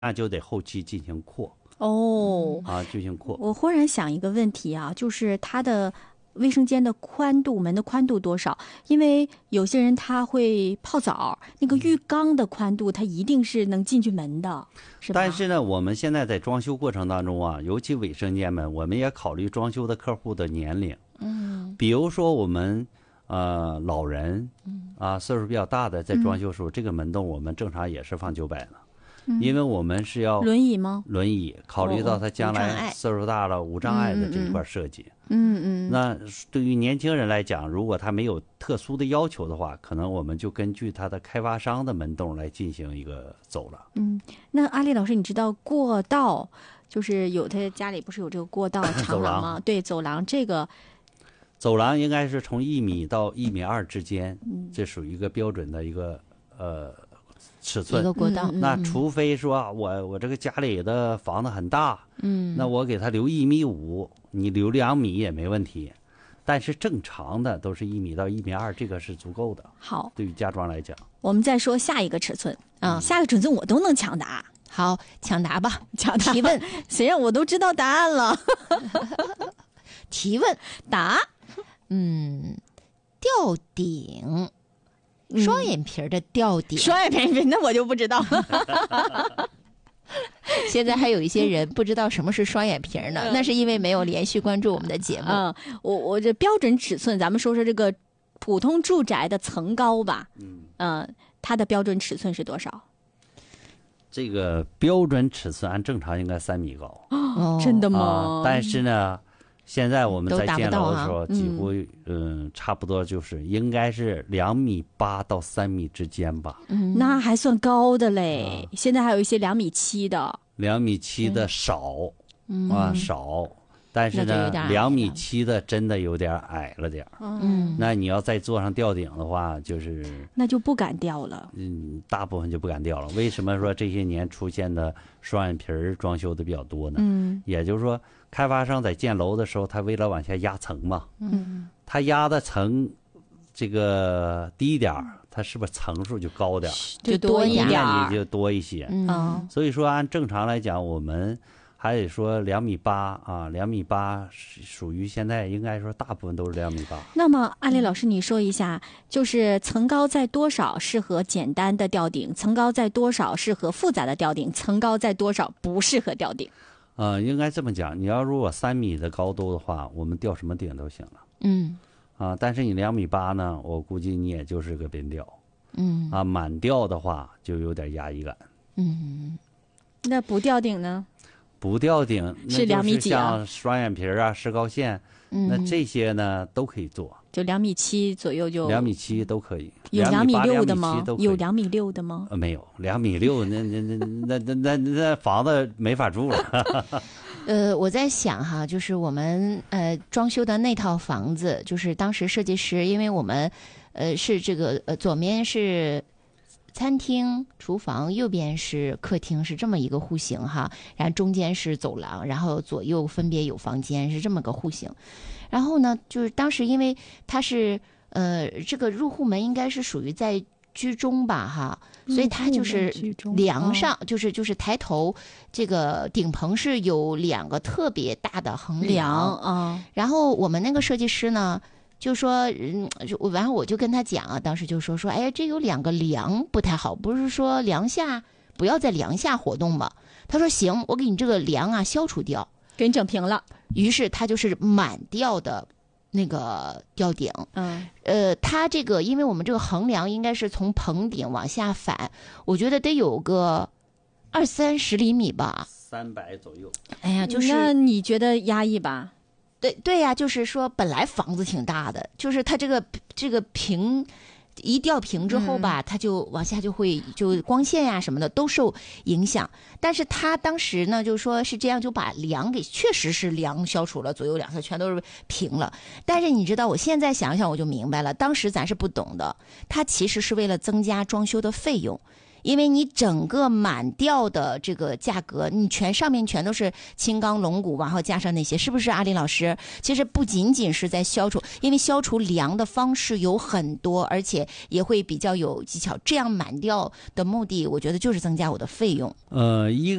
那就得后期进行扩进行扩。 我忽然想一个问题啊，就是它的卫生间的宽度，门的宽度多少？因为有些人他会泡澡，那个浴缸的宽度，它一定是能进去门的，是吧？ 但是呢，我们现在在装修过程当中啊，尤其卫生间门，我们也考虑装修的客户的年龄。比如说我们老人岁数比较大的，在装修时候，这个门洞我们正常也是放900的。因为我们是要轮椅吗？ 轮椅，考虑到他将来岁数大了无障碍的这一块设计。那对于年轻人来讲，如果他没有特殊的要求的话，可能我们就根据他的开发商的门洞来进行一个走了。 那阿丽老师，你知道过道，就是有他家里不是有这个过道长廊吗？对，走廊这个。 走廊应该是从1米到1.2米之间，这属于一个标准的一个尺寸， 一个过道。 那除非说我这个家里的房子很大，那我给他留1.5米，你留2米也没问题。但是正常的都是1米到1.2米，这个是足够的。 好， 对于家装来讲， 我们再说下一个尺寸下一个尺寸我都能抢答。 好，抢答吧， 抢答。 提问， 虽然我都知道答案了。 提问答。 吊顶。双眼皮的吊顶， 双眼皮那我就不知道。 现在还有一些人不知道什么是双眼皮呢，那是因为没有连续关注我们的节目。 我这标准尺寸，咱们说说这个普通住宅的层高吧。它的标准尺寸是多少？ 这个标准尺寸按正常应该3米高。 真的吗？ 但是呢，现在我们在建楼的时候，几乎差不多就是应该是2.8米到3米之间吧。 那还算高的嘞。现在还有一些2.7米的。 2.7米的少少，但是呢2.7米的真的有点矮了点。那你要再做上吊顶的话，就是那就不敢吊了。 大部分就不敢吊了。为什么说这些年出现的双眼皮装修的比较多呢？也就是说，开发商在建楼的时候，他为了往下压层嘛，他压的层这个低一点，它是不是层数就高点， 就多一点， 面积就多一些。所以说按正常来讲，我们还得说2.8米2.8米属于现在应该说大部分都是2.8米。 那么安利老师，你说一下，就是层高在多少适合简单的吊顶，层高在多少适合复杂的吊顶，层高在多少不适合吊顶？ 应该这么讲，你要如果3米的高度的话，我们吊什么顶都行了。但是你2.8米呢，我估计你也就是个边吊。满吊的话就有点压抑感。 那不吊顶呢？ 不吊顶是2.米几像双眼皮石膏线，那这些呢都可以做， 就2.7米左右就 2.7米都可以。 有2.6米的吗？ 有2.6米的吗？ 没有2.6米，那房子没法住了。 我在想哈，就是我们装修的那套房子，就是当时设计师，因为我们是这个左面是餐厅、厨房，右边是客厅，是这么一个户型哈。然后中间是走廊，然后左右分别有房间，是这么个户型。然后呢，就是当时因为它是这个入户门应该是属于在居中吧哈，所以它就是梁上就是抬头这个顶棚是有2个特别大的横梁然后我们那个设计师呢就说然后我就跟他讲啊，当时就说哎这有2个梁不太好，不是说梁下不要在梁下活动吗？他说行，我给你这个梁消除掉， 给你整平了。 于是他就是满吊的那个吊顶。它这个因为我们这个横梁应该是从棚顶往下反，我觉得得有个20-30厘米吧 ，300左右。 哎呀，就是那你觉得压抑吧？ 对呀，就是说本来房子挺大的，就是它这个平一吊平之后吧，它就往下就会就光线呀什么的都受影响。但是他当时呢就说是这样，就把梁给确实是梁消除了，左右2侧全都是平了。但是你知道，我现在想想我就明白了，当时咱是不懂的，它其实是为了增加装修的费用。 因为你整个满吊的这个价格，你上面全都是青钢龙骨，然后加上那些，是不是阿里老师？其实不仅仅是在消除，因为消除梁的方式有很多，而且也会比较有技巧。这样满吊的目的，我觉得就是增加我的费用。 一